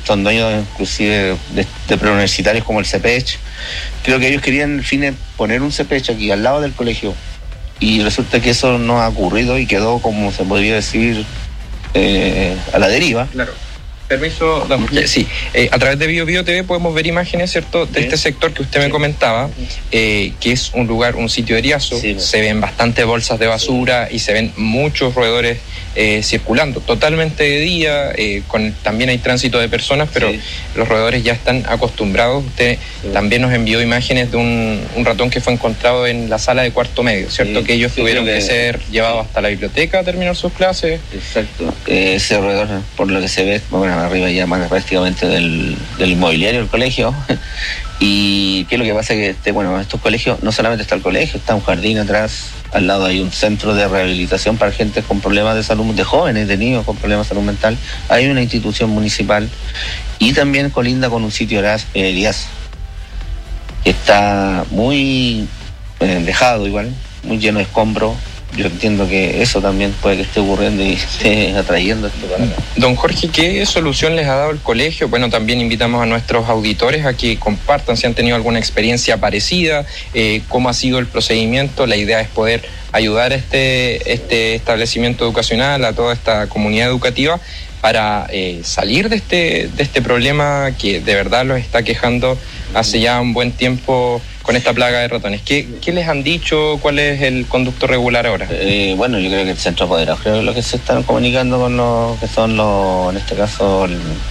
son dueños inclusive de preuniversitarios como el CEPECH. Creo que ellos querían, en fin, poner un CEPECH aquí al lado del colegio, y resulta que eso no ha ocurrido y quedó, como se podría decir, a la deriva. Claro. Permiso, don Jorge. Sí, a través de Bio Bio TV podemos ver imágenes, ¿cierto?, de este sector que usted me comentaba, que es un lugar, un sitio de Riazo. Se ven bastantes bolsas de basura y se ven muchos roedores circulando, totalmente de día, también hay tránsito de personas, pero los roedores ya están acostumbrados. Usted también nos envió imágenes de un ratón que fue encontrado en la sala de cuarto medio, ¿cierto?, que ellos tuvieron que ser llevados hasta la biblioteca a terminar sus clases. Exacto. Ese roedor, por lo que se ve, bueno, arriba ya más prácticamente del inmobiliario del colegio. Y qué es lo que pasa, que estos colegios, no solamente está el colegio, está un jardín atrás, al lado hay un centro de rehabilitación para gente con problemas de salud, de jóvenes, de niños con problemas de salud mental, hay una institución municipal, y también colinda con un sitio Riazo, que está muy dejado igual, muy lleno de escombros. Yo entiendo que eso también puede que esté ocurriendo y esté atrayendo esto para acá. Don Jorge, ¿qué solución les ha dado el colegio? Bueno, también invitamos a nuestros auditores a que compartan si han tenido alguna experiencia parecida, cómo ha sido el procedimiento. La idea es poder ayudar a este establecimiento educacional, a toda esta comunidad educativa, para salir de este problema que de verdad los está quejando hace ya un buen tiempo con esta plaga de ratones. ¿Qué les han dicho? ¿Cuál es el conducto regular ahora? Bueno, yo creo que el centro apoderado, creo que lo que se están comunicando con los que son en este caso,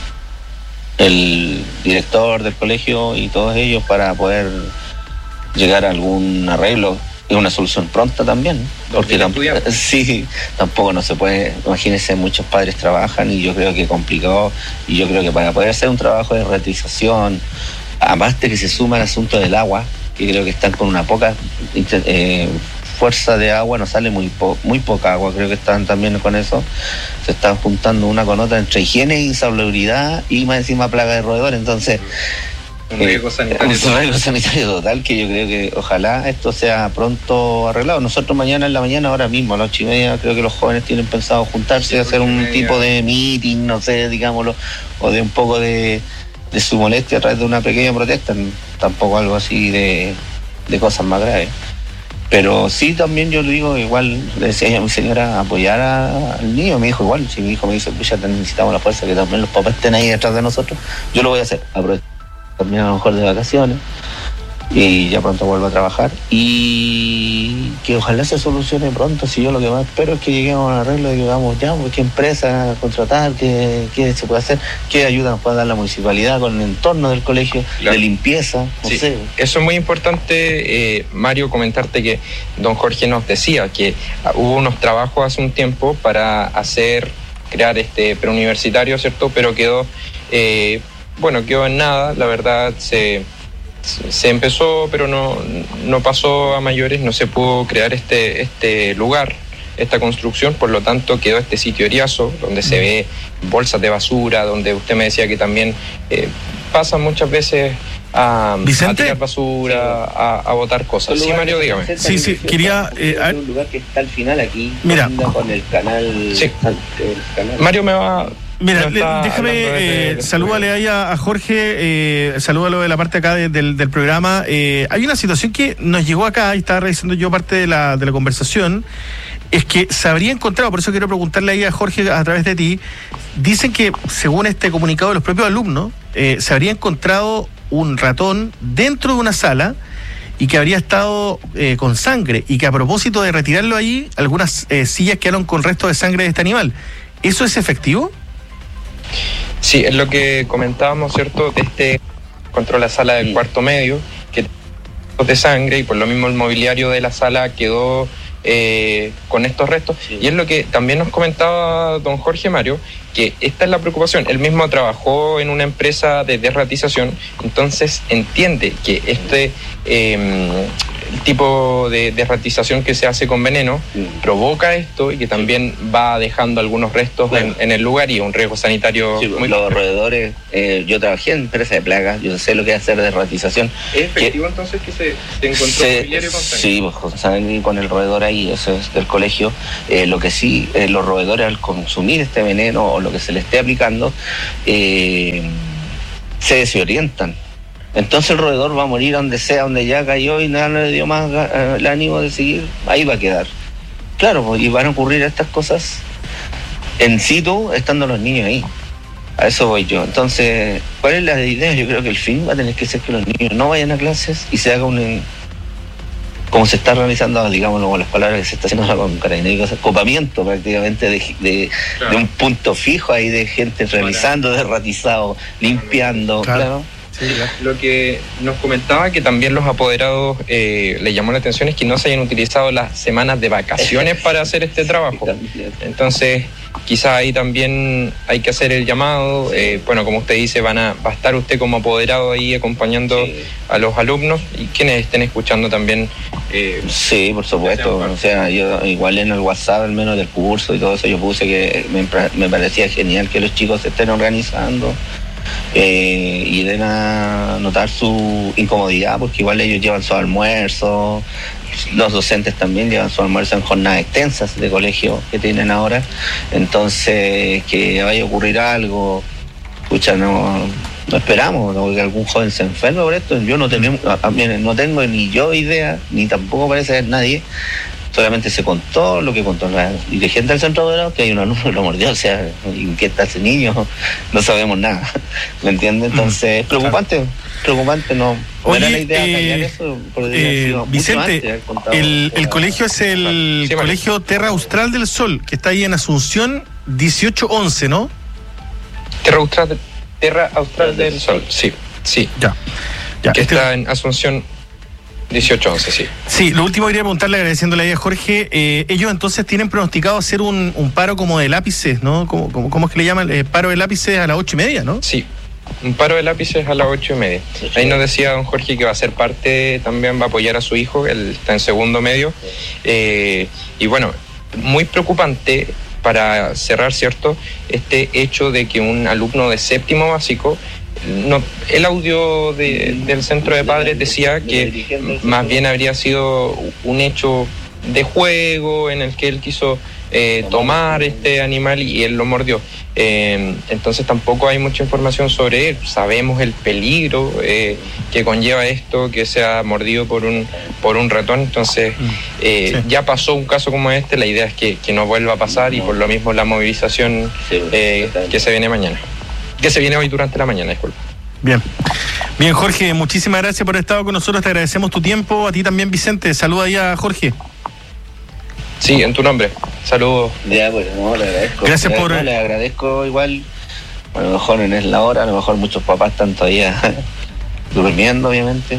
el director del colegio y todos ellos, para poder llegar a algún arreglo y una solución pronta también. Porque tampoco no se puede, imagínense, muchos padres trabajan y yo creo que es complicado, y yo creo que para poder hacer un trabajo de reutilización, además de que se suma el asunto del agua, que creo que están con una poca fuerza de agua, no sale muy poca agua, creo que están también con eso, se están juntando una con otra entre higiene, insalubridad y más encima plaga de roedores, entonces un riesgo sanitario total, que yo creo que ojalá esto sea pronto arreglado. Nosotros mañana en la mañana, ahora mismo a las 8:30, creo que los jóvenes tienen pensado juntarse, hacer un tipo de meeting, no sé, digámoslo, o de un poco de su molestia a través de una pequeña protesta, tampoco algo así de cosas más graves. Pero sí, también yo le digo, igual le decía a mi señora, apoyar al niño. Mi hijo igual, si mi hijo me dice, pues ya necesitamos la fuerza, que también los papás estén ahí detrás de nosotros, yo lo voy a hacer, aprovechar también a lo mejor de vacaciones, y ya pronto vuelvo a trabajar, y que ojalá se solucione pronto. Si yo lo que más espero es que lleguemos a un arreglo y digamos, ya, pues, qué empresa contratar, qué se puede hacer, qué ayuda nos puede dar la municipalidad con el entorno del colegio, de limpieza, no sé. Eso es muy importante, Mario, comentarte que don Jorge nos decía que hubo unos trabajos hace un tiempo para crear este preuniversitario, ¿cierto? Pero quedó en nada, la verdad. Se empezó, pero no pasó a mayores, no se pudo crear este lugar, esta construcción, por lo tanto quedó este sitio Riazo, donde se ve bolsas de basura, donde usted me decía que también pasan muchas veces a tirar basura, a botar cosas. Sí, Mario, dígame. Sí, quería... hay un lugar que está al final aquí, mira, con el canal... Sí. Mario me va... Mira, déjame, salúdale ahí a Jorge, salúdalo de la parte acá del programa. Hay una situación que nos llegó acá, y estaba revisando yo parte de la conversación, es que se habría encontrado, por eso quiero preguntarle ahí a Jorge a través de ti, dicen que según este comunicado de los propios alumnos, se habría encontrado un ratón dentro de una sala y que habría estado con sangre, y que a propósito de retirarlo ahí, algunas sillas quedaron con restos de sangre de este animal. ¿Eso es efectivo? Sí, es lo que comentábamos, ¿cierto? Encontró la sala del cuarto medio, que de sangre, y por lo mismo el mobiliario de la sala quedó con estos restos. Sí. Y es lo que también nos comentaba don Jorge, Mario, que esta es la preocupación. Él mismo trabajó en una empresa de desratización, entonces entiende que el tipo de desratización que se hace con veneno provoca esto, y que también va dejando algunos restos en el lugar, y un riesgo sanitario muy los roedores. Yo trabajé en empresa de plagas, yo sé lo que es hacer desratización. ¿Es efectivo entonces que se encontró mobiliario con sangre? Sí, pues saben, con el roedor ahí, eso es del colegio. Lo que sí, los roedores, al consumir este veneno o lo que se le esté aplicando, se desorientan. Entonces el roedor va a morir donde sea, donde ya cayó y nada le dio más el ánimo de seguir, ahí va a quedar. Claro, pues, y van a ocurrir estas cosas en situ, estando los niños ahí. A eso voy yo. Entonces, ¿cuál es la idea? Yo creo que el fin va a tener que ser que los niños no vayan a clases y se haga como se está realizando, digámoslo con las palabras que se está haciendo con Carabineros, copamiento prácticamente de un punto fijo ahí de gente revisando, derratizado, limpiando, claro. Sí, lo que nos comentaba que también los apoderados le llamó la atención es que no se hayan utilizado las semanas de vacaciones para hacer este trabajo. Entonces, quizás ahí también hay que hacer el llamado. Bueno, como usted dice, va a estar usted como apoderado ahí acompañando a los alumnos y quienes estén escuchando también. Sí, por supuesto. O sea, yo igual en el WhatsApp, al menos del curso y todo eso, yo puse que me parecía genial que los chicos se estén organizando. Y den a notar su incomodidad, porque igual ellos llevan su almuerzo, los docentes también llevan su almuerzo en jornadas extensas de colegio que tienen ahora. Entonces, que vaya a ocurrir algo, escucha, no esperamos, ¿no? Que algún joven se enferme por esto. Yo no tengo ni yo idea, ni tampoco parece haber nadie. Solamente se contó lo que contó la dirigente del centro de que hay un alumno que lo mordió, o sea, ¿qué está ese niño? No sabemos nada, ¿me entiendes? Entonces, es preocupante, no. Oye, no era la idea callar eso, Vicente, el colegio es el Colegio Terra Austral del Sol, que está ahí en Asunción 1811, ¿no? Terra Austral del Sol, sí. Ya. Que está en Asunción 1811, sí. Sí, lo último quería preguntarle, agradeciéndole a Jorge, ellos entonces tienen pronosticado hacer un paro como de lápices, ¿no? ¿Cómo es que le llaman? Paro de lápices a las 8:30, ¿no? Sí, un paro de lápices a las 8:30. Ahí nos decía don Jorge que va a ser parte, también va a apoyar a su hijo, él está en segundo medio. Y bueno, muy preocupante para cerrar, ¿cierto? Este hecho de que un alumno de séptimo básico, el audio del centro de padres decía que más bien habría sido un hecho de juego en el que él quiso tomar este animal y él lo mordió. Entonces tampoco hay mucha información sobre él. Sabemos el peligro que conlleva esto, que sea mordido por un ratón. Entonces ya pasó un caso como este. La idea es que no vuelva a pasar y por lo mismo la movilización que se viene mañana. Que se viene hoy durante la mañana, disculpa. Bien, Jorge, muchísimas gracias por haber estado con nosotros, te agradecemos tu tiempo, a ti también, Vicente, saluda ahí a Jorge. Sí, en tu nombre, saludos. Ya, pues, no, le agradezco. Gracias le agradezco igual, a lo mejor no es la hora, a lo mejor muchos papás están todavía durmiendo, obviamente.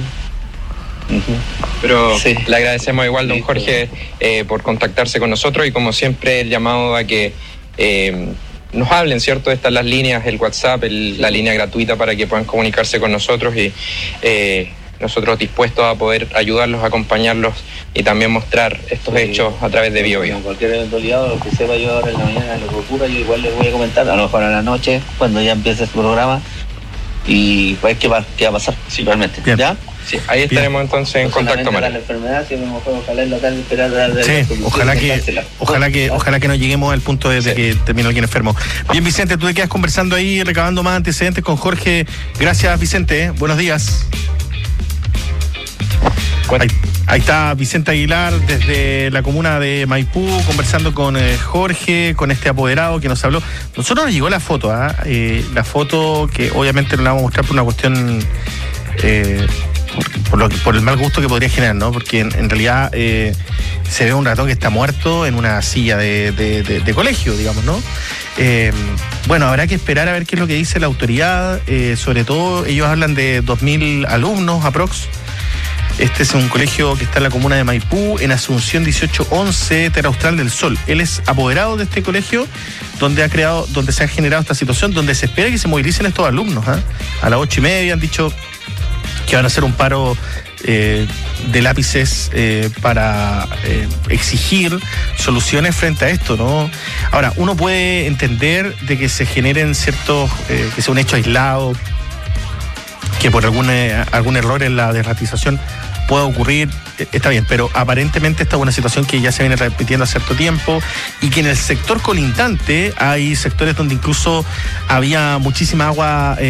Pero sí, le agradecemos igual, don Jorge, por contactarse con nosotros y como siempre el llamado a que nos hablen, ¿cierto? Estas las líneas, el WhatsApp, la línea gratuita para que puedan comunicarse con nosotros y nosotros dispuestos a poder ayudarlos, acompañarlos y también mostrar estos hechos a través de BioBio. Cualquier eventualidad, lo que sepa yo ahora en la mañana, lo que ocurra, yo igual les voy a comentar, a lo mejor a la noche, cuando ya empiece este programa, y pues qué va a pasar, realmente. Bien. ¿Ya? Sí, ahí estaremos entonces en contacto, Mario. La enfermedad, si a lo mejor ojalá en la tarde esperar ojalá que no lleguemos al punto de que termine alguien enfermo. Bien, Vicente, tú te quedas conversando ahí, recabando más antecedentes con Jorge. Gracias, Vicente. Buenos días. Ahí está Vicente Aguilar desde la comuna de Maipú conversando con Jorge, con este apoderado que nos habló. Nosotros nos llegó la foto, la foto que obviamente no la vamos a mostrar por una cuestión por el mal gusto que podría generar, ¿no? Porque en realidad se ve un ratón que está muerto en una silla de colegio, digamos, ¿no? Bueno, habrá que esperar a ver qué es lo que dice la autoridad. Sobre todo, ellos hablan de 2.000 alumnos aprox. Este es un colegio que está en la comuna de Maipú, en Asunción 1811, Terra Austral del Sol. Él es apoderado de este colegio donde se ha generado esta situación, donde se espera que se movilicen estos alumnos. A las 8:30 han dicho que van a hacer un paro de lápices para exigir soluciones frente a esto, ¿no? Ahora, uno puede entender de que se generen ciertos, que sea un hecho aislado, que por algún error en la derratización pueda ocurrir, está bien, pero aparentemente esta es una situación que ya se viene repitiendo hace cierto tiempo y que en el sector colindante hay sectores donde incluso había muchísima agua